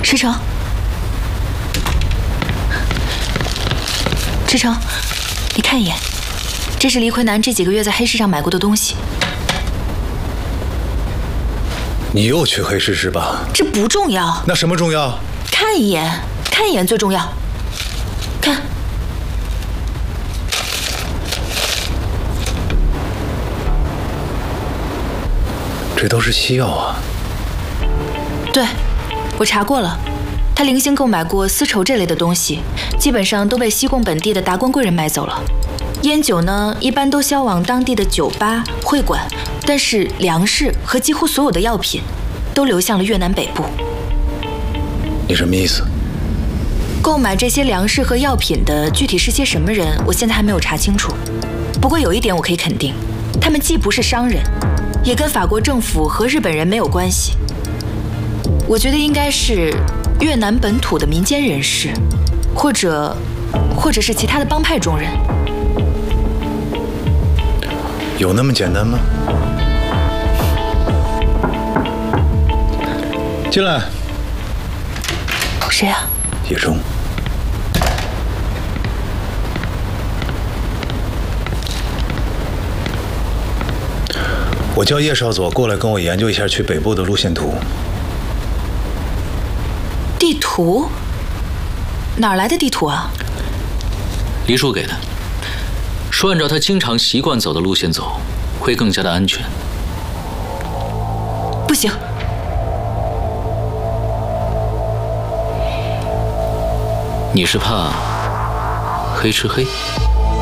赤诚，赤诚，你看一眼，这是黎奎南这几个月在黑市上买过的东西。 你又去黑市是吧？ 这不重要。 那什么重要？ 看一眼，看一眼最重要。看。 这都是西药啊！ 对，我查过了，他零星购买过丝绸这类的东西，基本上都被西贡本地的达官贵人买走了。烟酒呢，一般都销往当地的酒吧、会馆，但是粮食和几乎所有的药品，都流向了越南北部。 你什么意思？ 购买这些粮食和药品的具体是些什么人，我现在还没有查清楚。不过有一点我可以肯定，他们既不是商人。 也跟法国政府和日本人没有关系，我觉得应该是越南本土的民间人士，或者是其他的帮派中人。 有那么简单吗？进来。 谁啊？ 叶中。 我叫叶少佐过来跟我研究一下去北部的路线图。 地图？哪儿来的地图啊？ 黎叔给的，说按照他经常习惯走的路线走，会更加的安全。 不行， 你是怕黑吃黑？